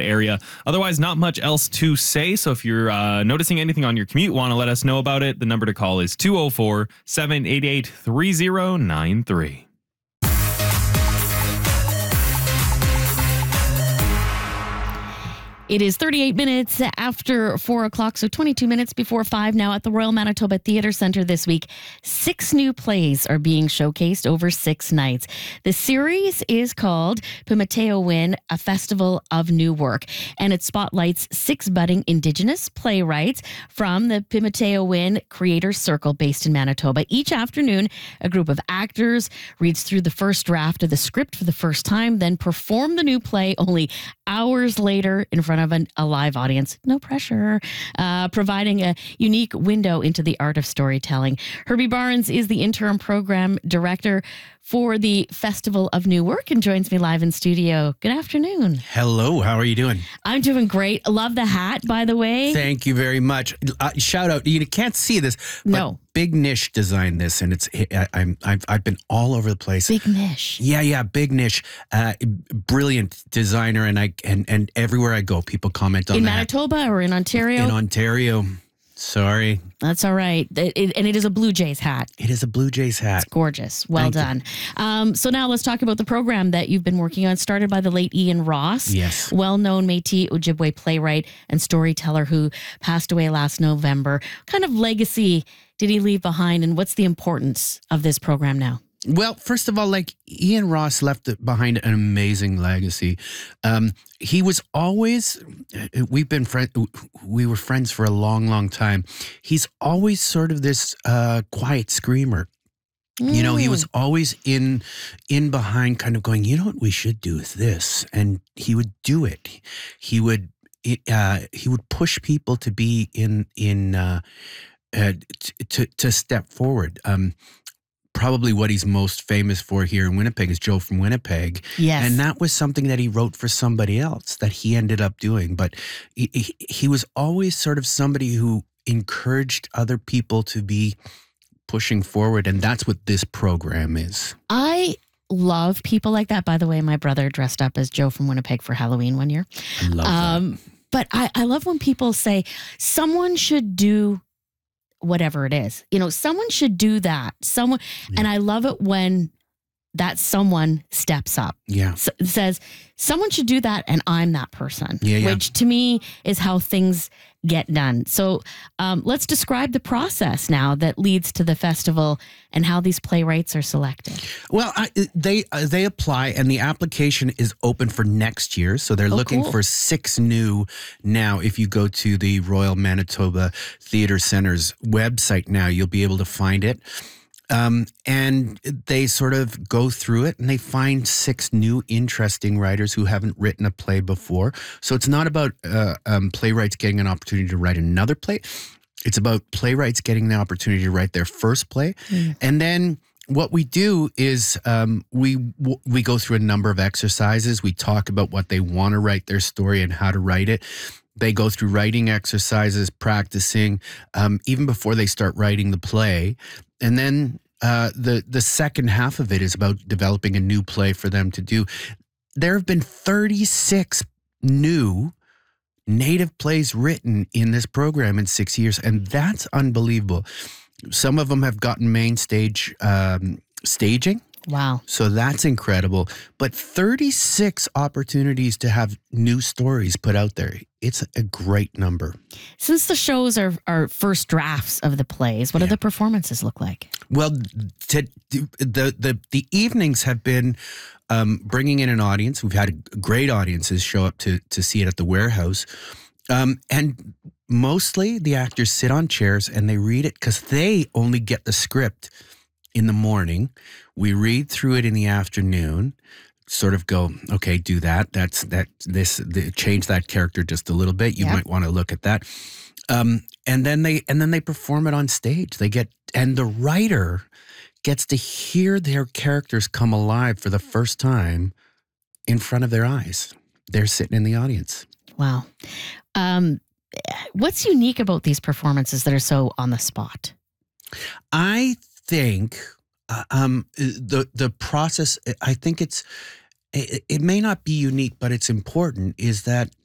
area. Otherwise, not much else to say. So if you're noticing anything on your commute, want to let us know about it, the number to call is 204-788-3093. It is 38 minutes after 4 o'clock, so 22 minutes before 5 now at the Royal Manitoba Theatre Centre this week. 6 new plays are being showcased over 6 nights. The series is called Pimateo-Win, A Festival of New Work, and it spotlights 6 budding Indigenous playwrights from the Pimateo-Win Creators Circle based in Manitoba. Each afternoon, a group of actors reads through the first draft of the script for the first time, then perform the new play only hours later in front of a live audience. No pressure. Providing a unique window into the art of storytelling. Herbie Barnes is the interim program director for the Festival of New Work and joins me live in studio. Good afternoon. Hello, how are you doing? I'm doing great. Love the hat, by the way. Thank you very much. Shout out, you can't see this, but No. Big Nish designed this, and I've been all over the place. Big Nish. Yeah, Big Nish, brilliant designer, and everywhere I go, people comment on In that. Manitoba or in Ontario? In Ontario. Sorry. That's all right. And it is a Blue Jays hat. It is a Blue Jays hat. Gorgeous. Well Thank done. So now let's talk about the program that you've been working on, started by the late Ian Ross. Yes. Well-known Métis Ojibwe playwright and storyteller who passed away last November. What kind of legacy did he leave behind, and what's the importance of this program now? Well, first of all, Ian Ross left behind an amazing legacy. He was always, we were friends for a long, long time. He's always sort of this quiet screamer. You know, he was always in behind, kind of going, you know what we should do is this, and he would do it. He would push people to be to step forward. Probably what he's most famous for here in Winnipeg is Joe from Winnipeg. Yes. And that was something that he wrote for somebody else that he ended up doing. But he was always sort of somebody who encouraged other people to be pushing forward. And that's what this program is. I love people like that. By the way, my brother dressed up as Joe from Winnipeg for Halloween one year. I love that. But I love when people say someone should do whatever it is. You know, someone should do that. And I love it when that someone steps up. Yeah. Says, someone should do that, and I'm that person. Yeah. Which to me is how things get done. So let's describe the process now that leads to the festival and how these playwrights are selected. Well, they apply, and the application is open for next year. So they're looking for 6 new now. If you go to the Royal Manitoba Theatre Centre's website now, you'll be able to find it. And they sort of go through it, and they find 6 new interesting writers who haven't written a play before. So it's not about playwrights getting an opportunity to write another play. It's about playwrights getting the opportunity to write their first play. And then what we do is we go through a number of exercises. We talk about what they want to write, their story, and how to write it. They go through writing exercises, practicing, even before they start writing the play. And then the second half of it is about developing a new play for them to do. There have been 36 new Native plays written in this program in 6 years, and that's unbelievable. Some of them have gotten main stage staging. Wow. So that's incredible. But 36 opportunities to have new stories put out there. It's a great number. Since the shows are first drafts of the plays, what do the performances look like? Well, the evenings have been bringing in an audience. We've had great audiences show up to see it at the warehouse. And mostly the actors sit on chairs and they read it because they only get the script in the morning. We read through it in the afternoon, sort of go, okay, do that. Change that character just a little bit. You might want to look at that. And then they perform it on stage. And the writer gets to hear their characters come alive for the first time in front of their eyes. They're sitting in the audience. Wow. What's unique about these performances that are so on the spot? I think the process, I think it may not be unique, but it's important, is that